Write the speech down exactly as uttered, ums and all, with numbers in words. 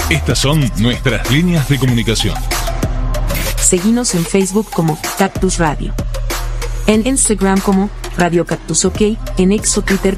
Estas son nuestras líneas de comunicación. Seguinos en Facebook como Cactus Radio. En Instagram como Radio Cactus OK, en ex o Twitter